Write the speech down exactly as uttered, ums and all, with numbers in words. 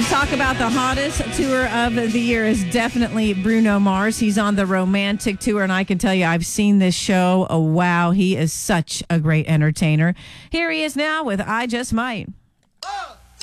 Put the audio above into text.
Talk about the hottest tour of the year is definitely Bruno Mars. He's on the Romantic tour, and I can tell you, I've seen this show. Oh, wow, he is such a great entertainer. Here he is now with I Just Might.